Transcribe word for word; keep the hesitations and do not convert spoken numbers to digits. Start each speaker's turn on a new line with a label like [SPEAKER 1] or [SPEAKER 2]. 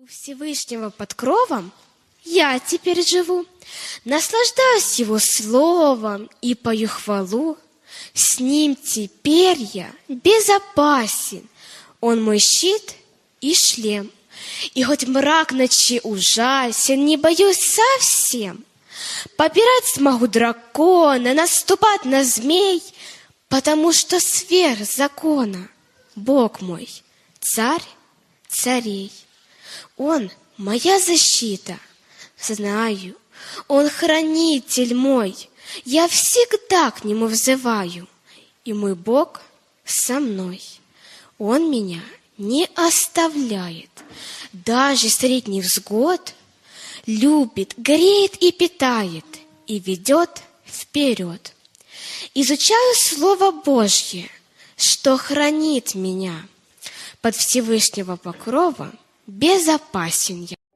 [SPEAKER 1] Всевышнего под кровом я теперь живу, наслаждаюсь Его словом и пою хвалу. С Ним теперь я безопасен, Он мой щит и шлем. И хоть мрак ночи ужасен, не боюсь совсем. Попирать смогу дракона, наступать на змей, потому что сверх закона Бог мой, царь царей. Он моя защита, знаю, Он хранитель мой, я всегда к Нему взываю, и мой Бог со мной. Он меня не оставляет, даже средь невзгод, любит, греет и питает, и ведет вперед. Изучаю Слово Божье, что хранит меня. Под Всевышнего покрова безопасен я.